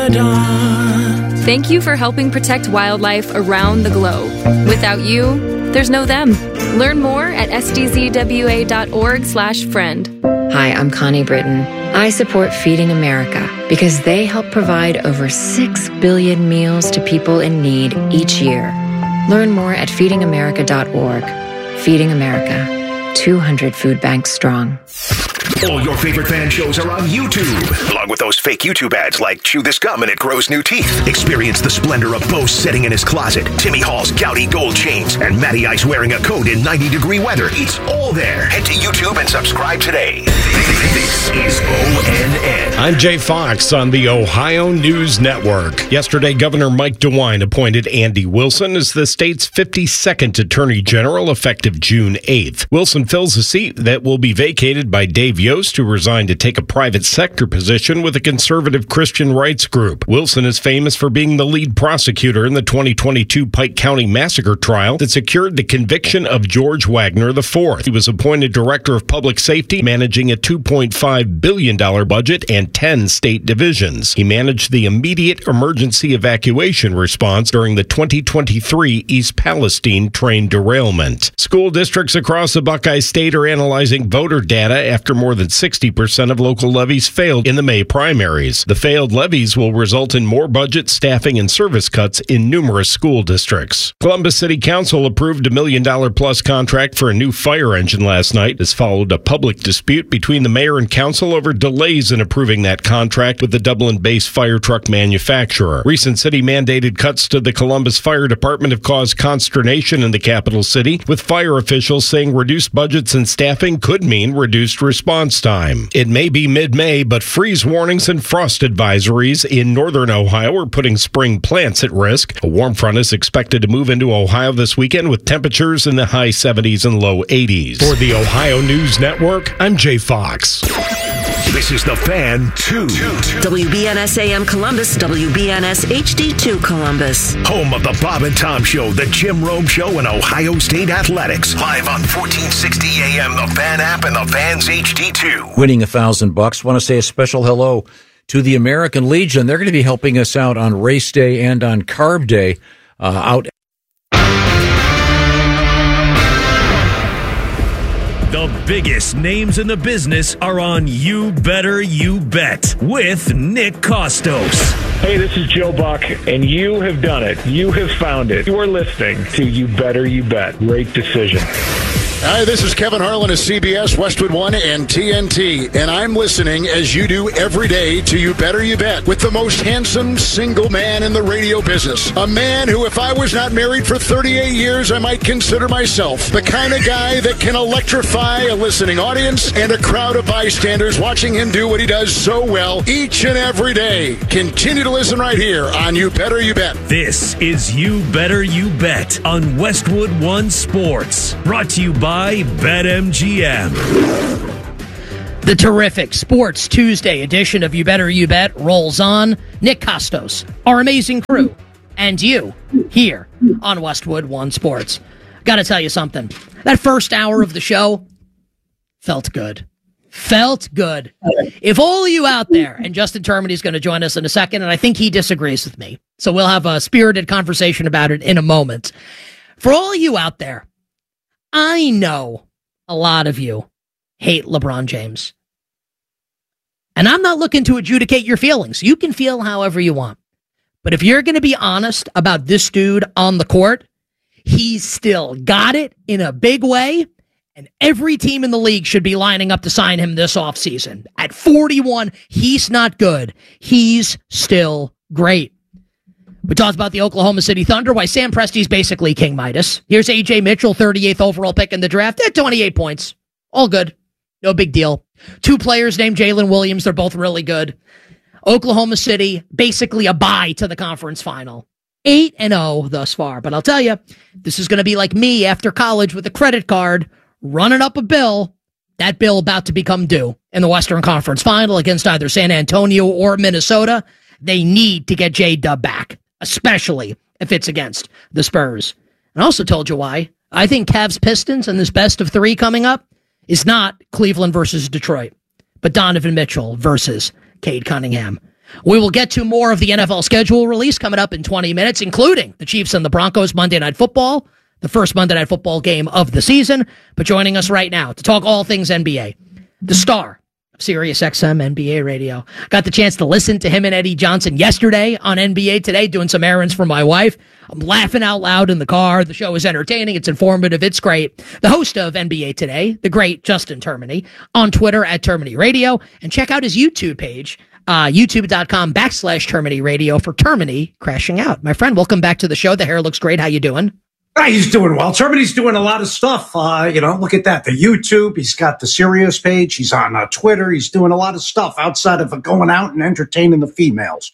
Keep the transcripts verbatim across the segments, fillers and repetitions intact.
Thank you for helping protect wildlife around the globe. Without you, there's no them. Learn more at s d z w a dot org slash friend. Hi, I'm Connie Britton. I support Feeding America because they help provide over six billion meals to people in need each year. Learn more at feeding america dot org. Feeding America, two hundred food banks strong. All your favorite fan shows are on YouTube, along with those fake YouTube ads like Chew This Gum and It Grows New Teeth. Experience the splendor of Bo sitting in his closet, Timmy Hall's gouty gold chains, and Matty Ice wearing a coat in ninety degree weather. It's all there. Head to YouTube and subscribe today. This is O N N. I'm Jay Fox on the Ohio News Network. Yesterday, Governor Mike DeWine appointed Andy Wilson as the state's fifty-second Attorney General effective June eighth. Wilson fills a seat that will be vacated by Dave Yost, who resigned to take a private sector position with a conservative Christian rights group. Wilson is famous for being the lead prosecutor in the twenty twenty-two Pike County massacre trial that secured the conviction of George Wagner the fourth. He was appointed Director of Public Safety, managing a two point five billion dollars budget and ten state divisions. He managed the immediate emergency evacuation response during the twenty twenty-three East Palestine train derailment. School districts across the Buckeye State are analyzing voter data after more than sixty percent of local levies failed in the May primaries. The failed levies will result in more budget, staffing, and service cuts in numerous school districts. Columbus City Council approved a million dollar plus contract for a new fire engine last night. This followed a public dispute between the mayor and council over delays in approving that contract with the Dublin-based fire truck manufacturer. Recent city-mandated cuts to the Columbus Fire Department have caused consternation in the capital city, with fire officials saying reduced budgets and staffing could mean reduced response time. It may be mid-May, but freeze warnings and frost advisories in northern Ohio are putting spring plants at risk. A warm front is expected to move into Ohio this weekend with temperatures in the high seventies and low eighties. For the Ohio News Network, I'm Jay Fox. This is The Fan two. W B N S A M Columbus, W B N S H D two Columbus. Home of the Bob and Tom Show, the Jim Rome Show, and Ohio State Athletics. Live on fourteen sixty A M, the Fan app, and the Fans H D two. Winning a thousand bucks. Want to say a special hello to the American Legion. They're going to be helping us out on race day and on carb day uh, out. The biggest names in the business are on You Better You Bet with Nick Kostos. Hey, this is Joe Buck, and you have done it. You have found it. You are listening to You Better You Bet. Great decision. Hi, this is Kevin Harlan of C B S, Westwood One, and T N T, and I'm listening as you do every day to You Better You Bet with the most handsome single man in the radio business. A man who, if I was not married for thirty-eight years, I might consider myself the kind of guy that can electrify a listening audience and a crowd of bystanders watching him do what he does so well each and every day. Continue to listen right here on You Better You Bet. This is You Better You Bet on Westwood One Sports, brought to you by By BetMGM. The terrific Sports Tuesday edition of You Better You Bet rolls on. Nick Kostos, our amazing crew, and you here on Westwood One Sports. Got to tell you something. That first hour of the show felt good. Felt good. If all of you out there, and Justin Termine is going to join us in a second, and I think he disagrees with me, so we'll have a spirited conversation about it in a moment. For all of you out there, I know a lot of you hate LeBron James. And I'm not looking to adjudicate your feelings. You can feel however you want. But if you're going to be honest about this dude on the court, he's still got it in a big way. And every team in the league should be lining up to sign him this offseason. At forty-one, he's not good. He's still great. We talked about the Oklahoma City Thunder, why Sam Presti's basically King Midas. Here's A J Mitchell, thirty-eighth overall pick in the draft at twenty-eight points. All good. No big deal. Two players named Jalen Williams. They're both really good. Oklahoma City, basically a bye to the conference final. eight and oh thus far. But I'll tell you, this is going to be like me after college with a credit card, running up a bill. That bill about to become due in the Western Conference Final against either San Antonio or Minnesota. They need to get J-Dub back, especially if it's against the Spurs. And I also told you why. I think Cavs Pistons in this best of three coming up is not Cleveland versus Detroit, but Donovan Mitchell versus Cade Cunningham. We will get to more of the N F L schedule release coming up in twenty minutes, including the Chiefs and the Broncos Monday Night Football, the first Monday Night Football game of the season. But joining us right now to talk all things N B A, the star of Sirius X M N B A Radio. Got the chance to listen to him and Eddie Johnson yesterday on N B A Today, doing some errands for my wife. I'm laughing out loud in the car. The show is entertaining. It's informative. It's great. The host of N B A Today, the great Justin Termini, on Twitter at Termini Radio. And check out his YouTube page, uh, youtube.com backslash Termini Radio for Termini Crashing Out. My friend, welcome back to the show. The hair looks great. How you doing? Ah, he's doing well. Termini's doing a lot of stuff. Uh, you know, look at that. The YouTube. He's got the Sirius page. He's on uh, Twitter. He's doing a lot of stuff outside of uh, going out and entertaining the females.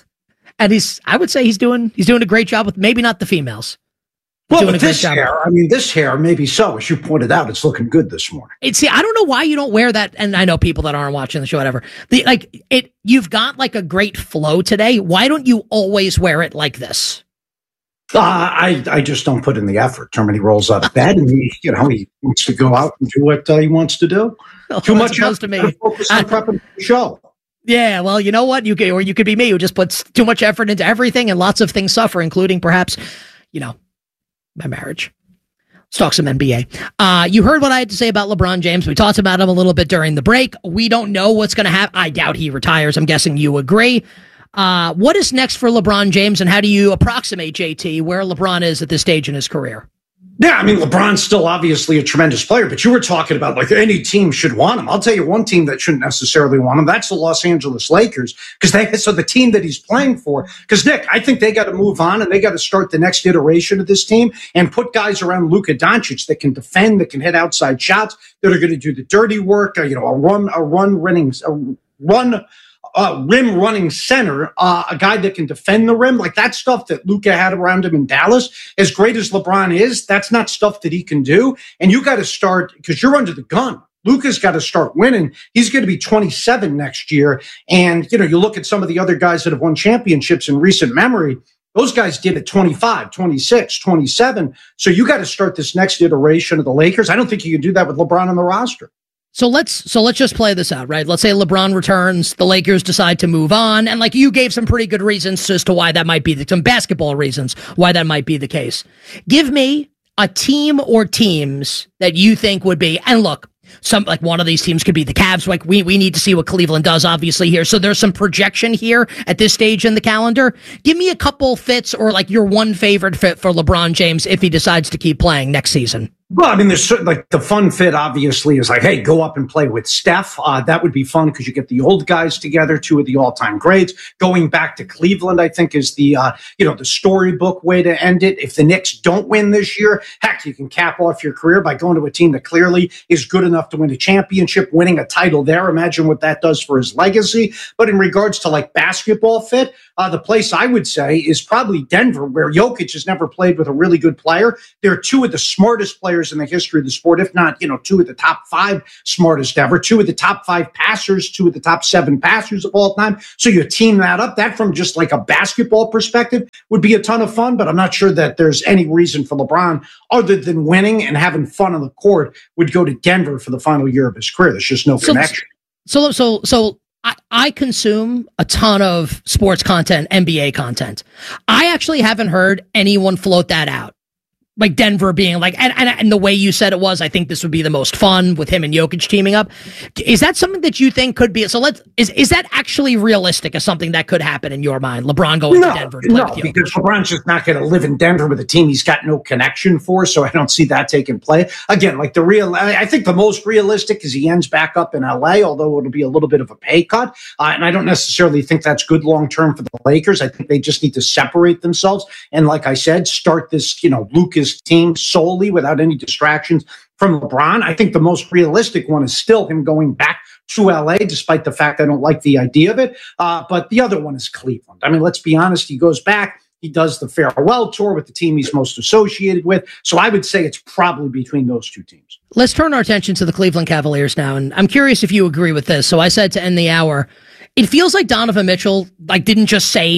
And he's, I would say he's doing, he's doing a great job with maybe not the females. He's well, with this hair, I mean, this hair, maybe so. As you pointed out, it's looking good this morning. It's, see, I don't know why you don't wear that. And I know people that aren't watching the show, whatever. The, like it, you've got like a great flow today. Why don't you always wear it like this? Uh, I, I just don't put in the effort. Termini rolls out of bed and he, you know, he wants to go out and do what uh, he wants to do. Well, Too much effort to me. To focus on prepping the show. Yeah, well, you know what? You could, or you could be me who just puts too much effort into everything and lots of things suffer, including perhaps, you know, my marriage. Let's talk some N B A. Uh, you heard what I had to say about LeBron James. We talked about him a little bit during the break. We don't know what's going to happen. I doubt he retires. I'm guessing you agree. Uh, what is next for LeBron James, and how do you approximate, J T, where LeBron is at this stage in his career? Yeah, I mean, LeBron's still obviously a tremendous player, but you were talking about like any team should want him. I'll tell you one team that shouldn't necessarily want him. That's the Los Angeles Lakers, because they so the team that he's playing for. Because Nick, I think they got to move on and they got to start the next iteration of this team and put guys around Luka Doncic that can defend, that can hit outside shots, that are going to do the dirty work. Uh, you know, a run, a run, running, a run. Uh, rim running center, uh, a guy that can defend the rim, like that stuff that Luka had around him in Dallas. As great as LeBron is, that's not stuff that he can do. And you got to start, because you're under the gun. Luka's got to start winning. He's going to be twenty-seven next year. And, you know, you look at some of the other guys that have won championships in recent memory. Those guys did it twenty-five, twenty-six, twenty-seven. So you got to start this next iteration of the Lakers. I don't think you can do that with LeBron on the roster. So let's so let's just play this out, right? Let's say LeBron returns, the Lakers decide to move on, and like you gave some pretty good reasons as to why that might be the, some basketball reasons why that might be the case. Give me a team or teams that you think would be, and look, some like one of these teams could be the Cavs. Like we we need to see what Cleveland does, obviously here. So there's some projection here at this stage in the calendar. Give me a couple fits or like your one favorite fit for LeBron James if he decides to keep playing next season. Well, I mean, there's certain, like the fun fit obviously is like, hey, go up and play with Steph. Uh, that would be fun because you get the old guys together, two of the all-time greats. Going back to Cleveland, I think is the, uh, you know, the storybook way to end it. If the Knicks don't win this year, heck, you can cap off your career by going to a team that clearly is good enough to win a championship, winning a title there. Imagine what that does for his legacy. But in regards to like basketball fit, uh, the place I would say is probably Denver, where Jokic has never played with a really good player. They're two of the smartest players in the history of the sport, if not, you know, two of the top five smartest ever, two of the top five passers, two of the top seven passers of all time. So you team that up. That from just like a basketball perspective would be a ton of fun, but I'm not sure that there's any reason for LeBron other than winning and having fun on the court would go to Denver for the final year of his career. There's just no so, connection. So, so, so I, I consume a ton of sports content, N B A content. I actually haven't heard anyone float that out. Like Denver being like, and, and and the way you said it was, I think this would be the most fun with him and Jokic teaming up. Is that something that you think could be? So let's is is that actually realistic as something that could happen in your mind? LeBron going no, to Denver to play no, with Jokic? Because LeBron's just not going to live in Denver with a team he's got no connection for. So I don't see that taking place. Again, like the real, I think the most realistic is he ends back up in L A, although it'll be a little bit of a pay cut. Uh, and I don't necessarily think that's good long term for the Lakers. I think they just need to separate themselves and, like I said, start this, you know, Lucas team solely without any distractions from LeBron. I think the most realistic one is still him going back to L A, despite the fact I don't like the idea of it. Uh, but the other one is Cleveland. I mean, let's be honest. He goes back. He does the farewell tour with the team he's most associated with. So I would say it's probably between those two teams. Let's turn our attention to the Cleveland Cavaliers now. And I'm curious if you agree with this. So I said to end the hour, it feels like Donovan Mitchell like didn't just save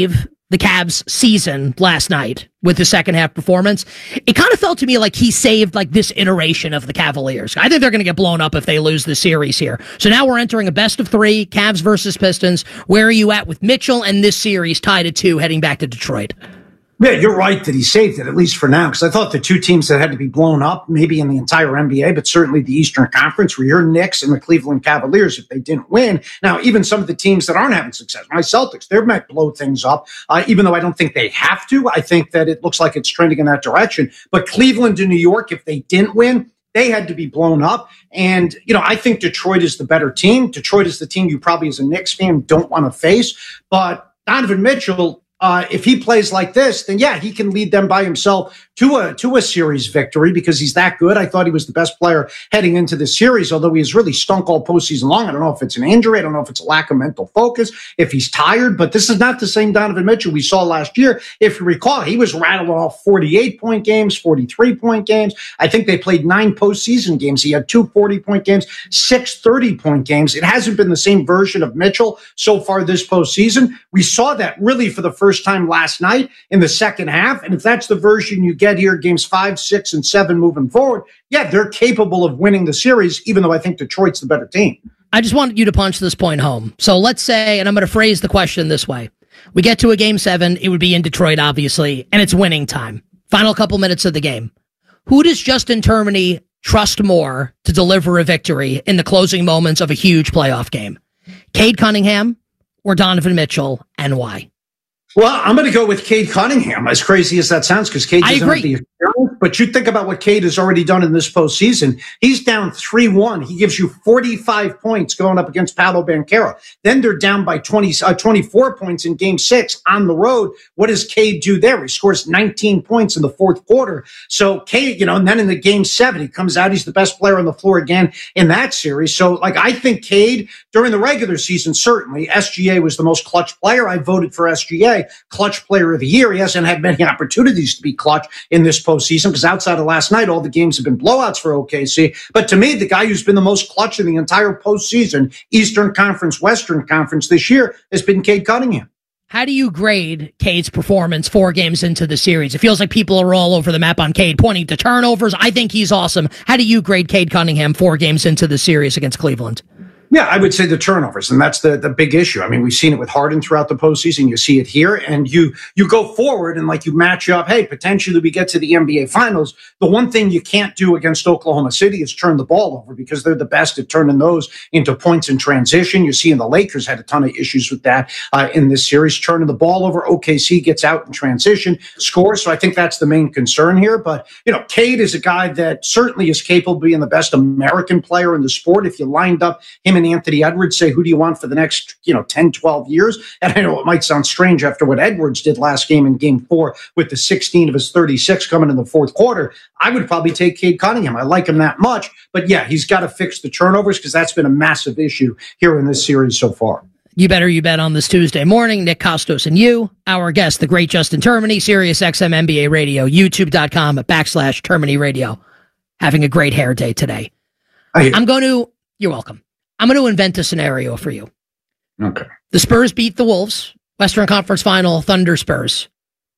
the Cavs season last night with his second half performance, it kind of felt to me like he saved like this iteration of the Cavaliers. I think they're going to get blown up if they lose the series here. So now we're entering a best of three, Cavs versus Pistons. Where are you at with Mitchell and this series tied at two heading back to Detroit? Yeah, you're right that he saved it, at least for now, because I thought the two teams that had to be blown up, maybe in the entire N B A, but certainly the Eastern Conference, were your Knicks and the Cleveland Cavaliers if they didn't win. Now, even some of the teams that aren't having success, my Celtics, they might blow things up, uh, even though I don't think they have to. I think that it looks like it's trending in that direction. But Cleveland and New York, if they didn't win, they had to be blown up. And, you know, I think Detroit is the better team. Detroit is the team you probably, as a Knicks fan, don't want to face. But Donovan Mitchell, Uh, if he plays like this, then yeah, he can lead them by himself to a to a series victory because he's that good. I thought he was the best player heading into the series, although he has really stunk all postseason long. I don't know if it's an injury. I don't know if it's a lack of mental focus, if he's tired, but this is not the same Donovan Mitchell we saw last year. If you recall, he was rattling off forty-eight point games, forty-three point games. I think they played nine postseason games. He had two forty point games, six thirty point games. It hasn't been the same version of Mitchell so far this postseason. We saw that really for the first First time last night in the second half. And if that's the version you get here, games five, six, and seven moving forward, yeah, they're capable of winning the series, even though I think Detroit's the better team. I just wanted you to punch this point home. So let's say, and I'm going to phrase the question this way. We get to a game seven. It would be in Detroit, obviously, and it's winning time. Final couple minutes of the game. Who does Justin Termini trust more to deliver a victory in the closing moments of a huge playoff game? Cade Cunningham or Donovan Mitchell, and why? Well, I'm going to go with Cade Cunningham, as crazy as that sounds, because Cade doesn't have the experience. But you think about what Cade has already done in this postseason. He's down three one. He gives you forty-five points going up against Paolo Banchero. Then they're down by twenty, uh, twenty-four points in game six on the road. What does Cade do there? He scores nineteen points in the fourth quarter. So Cade, you know, and then in the game seven, he comes out. He's the best player on the floor again in that series. So, like, I think Cade, during the regular season, certainly, S G A was the most clutch player. I voted for S G A. Clutch player of the year. He hasn't had many opportunities to be clutch in this postseason because outside of last night, all the games have been blowouts for O K C. But to me, the guy who's been the most clutch in the entire postseason, Eastern Conference, Western Conference this year, has been Cade Cunningham. How do you grade Cade's performance four games into the series? It feels like people are all over the map on Cade, pointing to turnovers. I think he's awesome. How do you grade Cade Cunningham four games into the series against Cleveland? Yeah, I would say the turnovers, and that's the, the big issue. I mean, we've seen it with Harden throughout the postseason. You see it here, and you you go forward and like you match up, hey, potentially we get to the N B A Finals. The one thing you can't do against Oklahoma City is turn the ball over because they're the best at turning those into points in transition. You see, in the Lakers had a ton of issues with that uh, in this series, turning the ball over. O K C gets out in transition, scores. So I think that's the main concern here. But, you know, Cade is a guy that certainly is capable of being the best American player in the sport. If you lined up him and Anthony Edwards, say, who do you want for the next, you know, ten, twelve years? And I know it might sound strange after what Edwards did last game in game four with the sixteen of his thirty-six coming in the fourth quarter. I would probably take Cade Cunningham. I like him that much. But yeah, he's got to fix the turnovers because that's been a massive issue here in this series so far. You better you bet on this Tuesday morning. Nick Kostos and you, our guest, the great Justin Termini, Sirius X M N B A Radio, YouTube.com backslash Termini Radio. Having a great hair day today. I'm going to, you're welcome. I'm going to invent a scenario for you. Okay. The Spurs beat the Wolves, Western Conference Final, Thunder Spurs.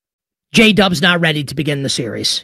J-Dub's not ready to begin the series.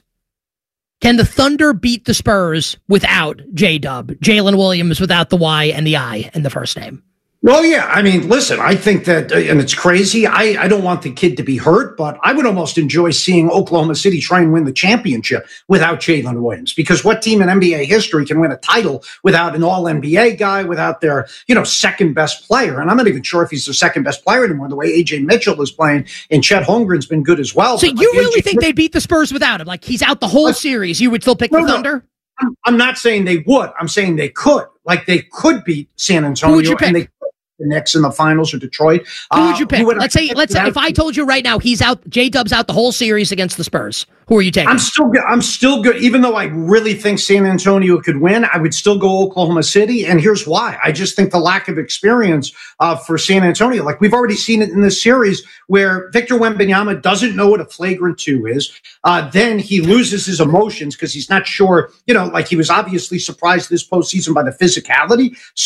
Can the Thunder beat the Spurs without J-Dub? Jalen Williams without the Y and the I in the first name. Well, yeah. I mean, listen, I think that, uh, and it's crazy. I, I don't want the kid to be hurt, but I would almost enjoy seeing Oklahoma City try and win the championship without Jalen Williams, because what team in N B A history can win a title without an all N B A guy, without their, you know, second best player? And I'm not even sure if he's their second best player anymore, the way A J Mitchell is playing, and Chet Holmgren's been good as well. So but you like really A J think they'd beat the Spurs without him? Like he's out the whole series, you would still pick no, the no. Thunder? I'm, I'm not saying they would. I'm saying they could. Like they could beat San Antonio. Who would you pick? And they the Knicks in the finals or Detroit. Who would you pick? Uh, would let's say, let's say, if I told you right now he's out, J-Dub's out the whole series against the Spurs, who are you taking? I'm still good. I'm still good. Even though I really think San Antonio could win, I would still go Oklahoma City. And here's why. I just think the lack of experience uh, for San Antonio, like we've already seen it in this series where Victor Wembanyama doesn't know what a flagrant two is. Uh, then he loses his emotions because he's not sure, you know, like he was obviously surprised this postseason by the physicality. So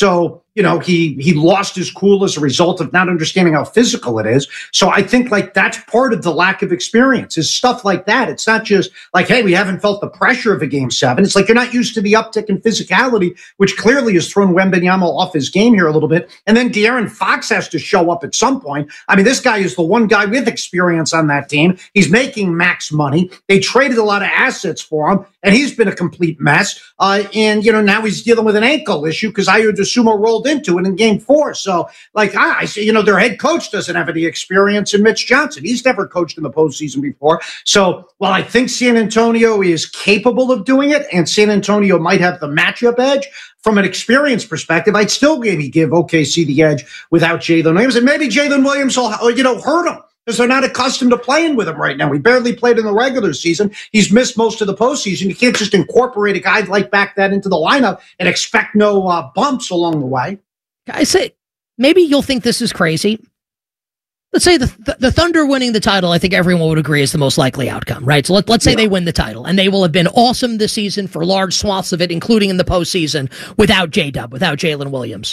you know, he he lost his cool as a result of not understanding how physical it is. So I think like that's part of the lack of experience is stuff like that. It's not just like, hey, we haven't felt the pressure of a game seven. It's like you're not used to the uptick in physicality, which clearly has thrown Wembanyama off his game here a little bit. And then De'Aaron Fox has to show up at some point. I mean, this guy is the one guy with experience on that team. He's making max money. They traded a lot of assets for him, and he's been a complete mess. Uh, and, you know, now he's dealing with an ankle issue because Ayo Dosunmu rolled into it in game four. So, like, I, I say, you know, their head coach doesn't have any experience in Mitch Johnson. He's never coached in the postseason before. So, while I think San Antonio is capable of doing it, and San Antonio might have the matchup edge, from an experience perspective, I'd still maybe give O K C the edge without Jalen Williams. And maybe Jalen Williams will, you know, hurt him because they're not accustomed to playing with him right now. He barely played in the regular season. He's missed most of the postseason. You can't just incorporate a guy like back that into the lineup and expect no uh, bumps along the way. I say, maybe you'll think this is crazy. Let's say the, the the Thunder winning the title, I think everyone would agree is the most likely outcome, right? So let, let's say yeah. they win the title, and they will have been awesome this season for large swaths of it, including in the postseason, without J-Dub, without Jalen Williams.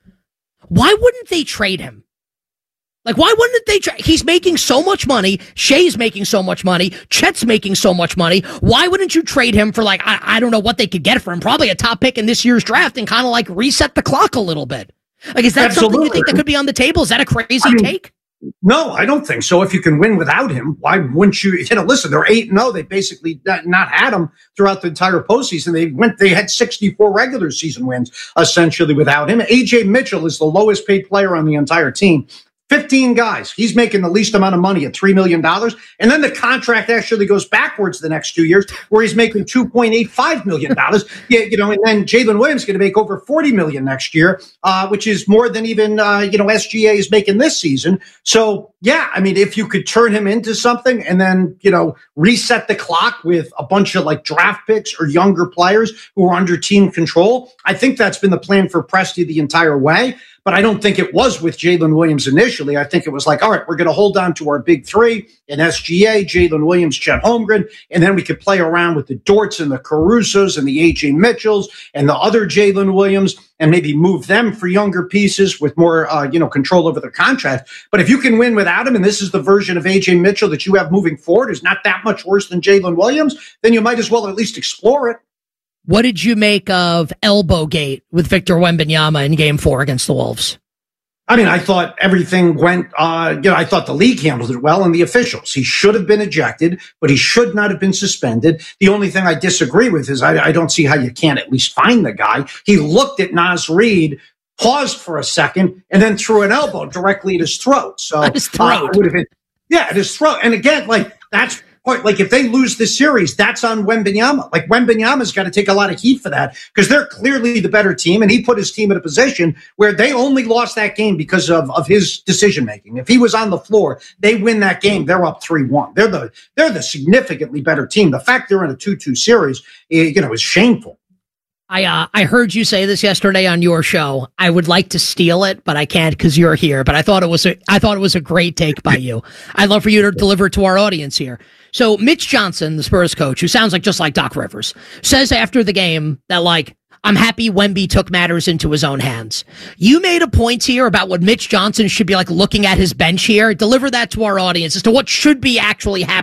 Why wouldn't they trade him? Like, why wouldn't they trade? He's making so much money. Shea's making so much money. Chet's making so much money. Why wouldn't you trade him for, like, I, I don't know what they could get for him, probably a top pick in this year's draft, and kind of, like, reset the clock a little bit? Like, is that Absolutely. something you think that could be on the table? Is that a crazy I mean, take? No, I don't think so. If you can win without him, why wouldn't you? You know, listen, they're eight and zero. They basically not, not had him throughout the entire postseason. They went. They had sixty-four regular season wins essentially without him. A J Mitchell is the lowest paid player on the entire team. fifteen guys. He's making the least amount of money at three million dollars. And then the contract actually goes backwards the next two years where he's making two point eight five million dollars. Yeah, you know, and then Jalen Williams is going to make over forty million dollars next year, uh, which is more than even, uh, you know, S G A is making this season. So, yeah, I mean, if you could turn him into something and then, you know, reset the clock with a bunch of like draft picks or younger players who are under team control, I think that's been the plan for Presti the entire way. But I don't think it was with Jalen Williams initially. I think it was like, all right, we're going to hold on to our big three in S G A, Jalen Williams, Chet Holmgren, and then we could play around with the Dorts and the Carusos and the A J Mitchells and the other Jalen Williams and maybe move them for younger pieces with more, uh, you know, control over their contract. But if you can win without him, and this is the version of A J Mitchell that you have moving forward is not that much worse than Jalen Williams, then you might as well at least explore it. What did you make of Elbowgate with Victor Wembanyama in game four against the Wolves? I mean, I thought everything went, uh, you know, I thought the league handled it well and the officials. He should have been ejected, but he should not have been suspended. The only thing I disagree with is I, I don't see how you can't at least find the guy. He looked at Naz Reid, paused for a second, and then threw an elbow directly at his throat. So, at his throat. Uh, would have been, yeah, at his throat. And again, like, that's like if they lose this series, that's on Wembanyama. Like Wembanyama's got to take a lot of heat for that because they're clearly the better team, and he put his team in a position where they only lost that game because of, of his decision making. If he was on the floor, they win that game. They're up three one. They're the they're the significantly better team. The fact they're in a two two series, you know, is shameful. I uh, I heard you say this yesterday on your show. I would like to steal it, but I can't because you're here. But I thought it was a I thought it was a great take by you. I'd love for you to deliver it to our audience here. So Mitch Johnson, the Spurs coach, who sounds like just like Doc Rivers, says after the game that, like, I'm happy Wemby took matters into his own hands. You made a point here about what Mitch Johnson should be like looking at his bench here. Deliver that to our audience as to what should be actually happening